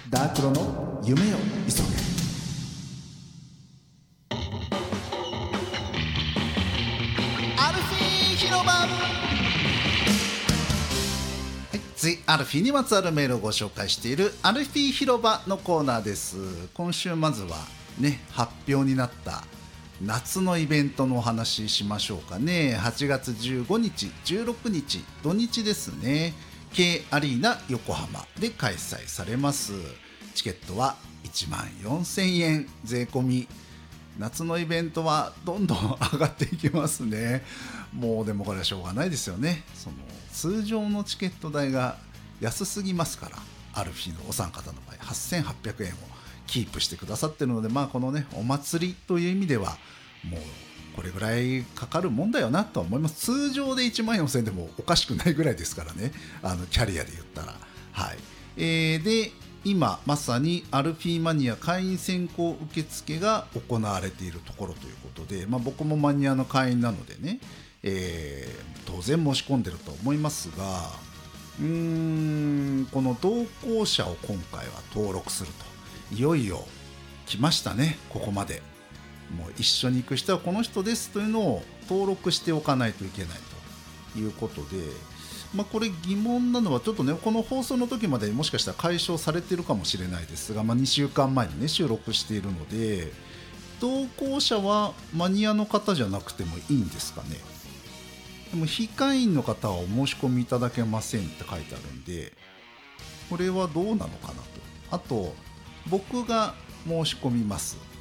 ダークロの夢を急げ。アルフィー広場。はい、ついアルフィーにまつわるメールをご紹介しているアルフィー広場のコーナーです。今週まずはね、発表になった夏のイベントのお話ししましょうかね。8月15日16日土日ですね、 K アリーナ横浜で開催されます。チケットは14,000円税込み。夏のイベントはどんどん上がっていきますね。もうでもこれはしょうがないですよね。その通常のチケット代が安すぎますから、アルフィーのお三方の場合8,800円をキープしてくださってるので、このねお祭りという意味ではもうこれぐらいかかるもんだよなとは思います。通常で14,000円でもおかしくないぐらいですからね、キャリアで言ったら。はい、で今まさにアルフィーマニア会員選考受付が行われているところということで、僕もマニアの会員なのでね、当然申し込んでると思いますが、この同行者を今回は登録すると。いよいよ来ましたね、ここまで。もう一緒に行く人はこの人ですというのを登録しておかないといけないということで、これ疑問なのはちょっとね、この放送の時までもしかしたら解消されているかもしれないですが、2週間前にね収録しているので、同行者はマニアの方じゃなくてもいいんですかね。でも非会員の方はお申し込みいただけませんって書いてあるんで、これはどうなのかなと。あと僕が申し込みます。